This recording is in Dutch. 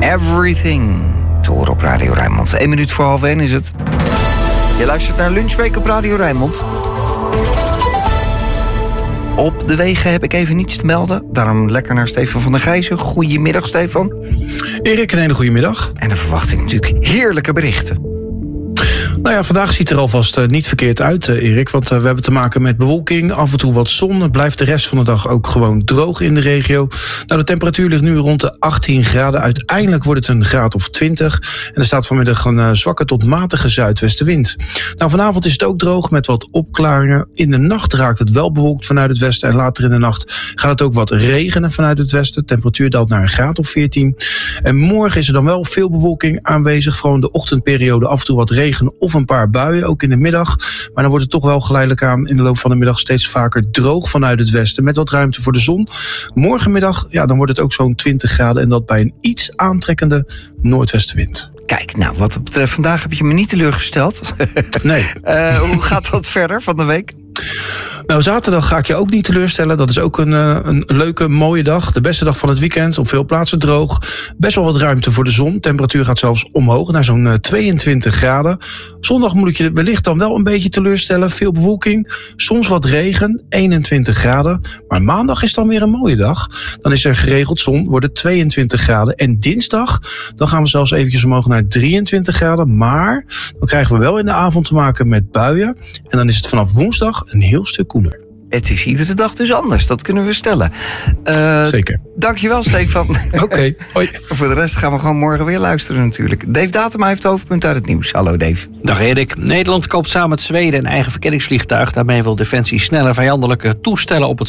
Everything te horen op Radio Rijnmond. 1 minuut voor 12:30 is het. Je luistert naar Lunchbreak op Radio Rijnmond. Op de wegen heb ik even niets te melden. Daarom lekker naar Stefan van der Gijzen. Goedemiddag, Stefan. Erik, een hele goede middag. En dan verwacht ik natuurlijk heerlijke berichten. Nou ja, vandaag ziet er alvast niet verkeerd uit, Erik. Want we hebben te maken met bewolking, af en toe wat zon. Het blijft de rest van de dag ook gewoon droog in de regio. Nou, de temperatuur ligt nu rond de 18 graden. Uiteindelijk wordt het een graad of 20. En er staat vanmiddag een zwakke tot matige zuidwestenwind. Nou, vanavond is het ook droog met wat opklaringen. In de nacht raakt het wel bewolkt vanuit het westen. En later in de nacht gaat het ook wat regenen vanuit het westen. De temperatuur daalt naar een graad of 14. En morgen is er dan wel veel bewolking aanwezig. Vooral in de ochtendperiode af en toe wat regen of een paar buien, ook in de middag. Maar dan wordt het toch wel geleidelijk aan in de loop van de middag steeds vaker droog vanuit het westen. Met wat ruimte voor de zon. Morgenmiddag, ja, dan wordt het ook zo'n 20 graden. En dat bij een iets aantrekkende noordwestenwind. Kijk, nou, wat het betreft vandaag heb je me niet teleurgesteld. Nee. Hoe gaat dat verder van de week? Nou, zaterdag ga ik je ook niet teleurstellen. Dat is ook een leuke, mooie dag. De beste dag van het weekend. Op veel plaatsen droog. Best wel wat ruimte voor de zon. Temperatuur gaat zelfs omhoog naar zo'n 22 graden. Zondag moet ik je wellicht dan wel een beetje teleurstellen. Veel bewolking. Soms wat regen. 21 graden. Maar maandag is dan weer een mooie dag. Dan is er geregeld zon. Wordt het 22 graden. En dinsdag, dan gaan we zelfs eventjes omhoog naar 23 graden. Maar dan krijgen we wel in de avond te maken met buien. En dan is het vanaf woensdag een heel stuk koeler. Het is iedere dag dus anders, dat kunnen we stellen. Zeker. Dankjewel, Stefan. Oké, hoi. Voor de rest gaan we gewoon morgen weer luisteren natuurlijk. Dave Datema heeft hoofdpunt uit het nieuws. Hallo Dave. Dag Erik. Nederland koopt samen met Zweden een eigen verkenningsvliegtuig. Daarmee wil Defensie sneller vijandelijke toestellen op het